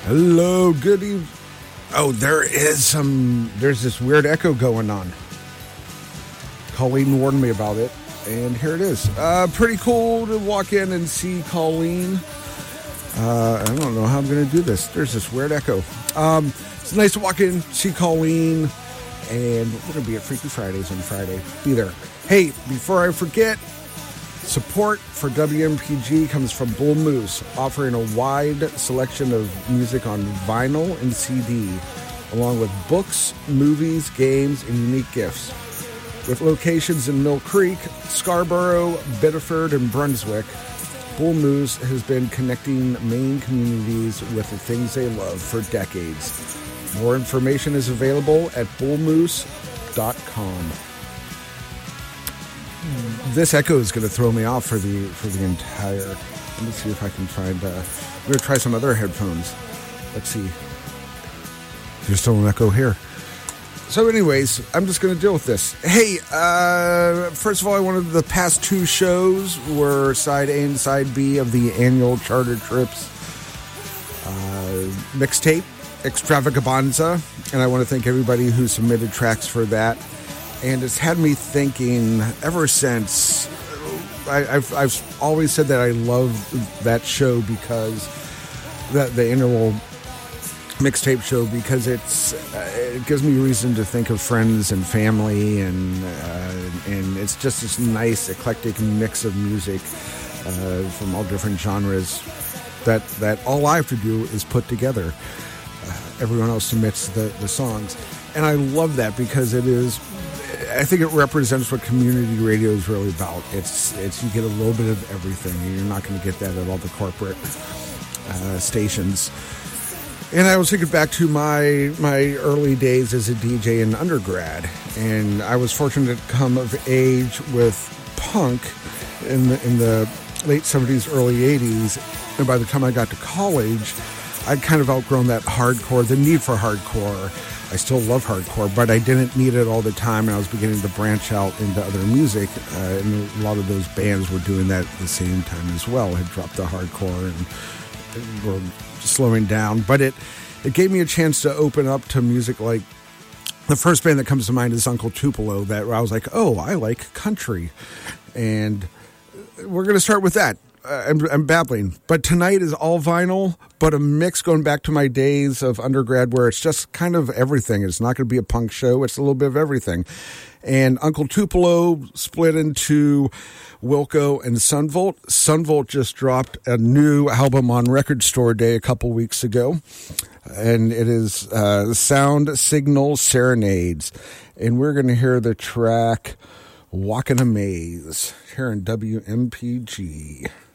Hello, good evening. Oh, there's this weird echo going on. Colleen warned me about it, and here it is. Pretty cool to walk in and see Colleen. I don't know how I'm going to do this. There's this weird echo. It's nice to walk in, see Colleen, and we're going to be at Freaky Fridays on Friday. Be there. Hey, before I forget, support for WMPG comes from Bull Moose, offering a wide selection of music on vinyl and CD, along with books, movies, games, and unique gifts. With locations in Mill Creek, Scarborough, Biddeford, and Brunswick, Bull Moose has been connecting Maine communities with the things they love for decades. More information is available at bullmoose.com. This echo is going to throw me off for the entire. Let me see if I can find. I'm going to try some other headphones. Let's see. There's still an echo here. So, anyways, I'm just going to deal with this. Hey, first of all, I wanted the past two shows were side A and side B of the annual Charter Trips mixtape extravaganza, and I want to thank everybody who submitted tracks for that. And it's had me thinking ever since. I've always said that I love that show because the annual mixtape show, because it gives me reason to think of friends and family, and it's just this nice eclectic mix of music from all different genres that all I have to do is put together. Everyone else submits the songs, and I love that because it is. I think it represents what community radio is really about. It's you get a little bit of everything, and you're not going to get that at all the corporate stations. And I was thinking back to my early days as a DJ in undergrad, and I was fortunate to come of age with punk in the late 70s, early 80s, and by the time I got to college, I'd kind of outgrown that hardcore, the need for hardcore. I still love hardcore, but I didn't need it all the time, and I was beginning to branch out into other music, and a lot of those bands were doing that at the same time as well, had dropped the hardcore and were slowing down. But it gave me a chance to open up to music. Like, the first band that comes to mind is Uncle Tupelo, that I was like, oh, I like country, and we're going to start with that. I'm babbling, but tonight is all vinyl, but a mix going back to my days of undergrad where it's just kind of everything. It's not going to be a punk show. It's a little bit of everything. And Uncle Tupelo split into Wilco and Sunvolt. Sunvolt just dropped a new album on Record Store Day a couple weeks ago, and it is Sound Signal Serenades. And we're going to hear the track Walk in a Maze here in WMPG.